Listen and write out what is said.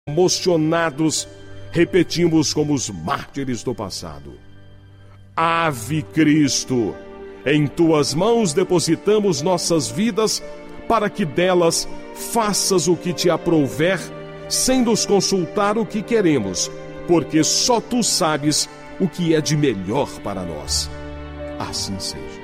emocionados, repetimos como os mártires do passado: Ave Cristo, em tuas mãos depositamos nossas vidas, para que delas faças o que te aprouver, sem nos consultar o que queremos, porque só tu sabes o que é de melhor para nós. Assim seja.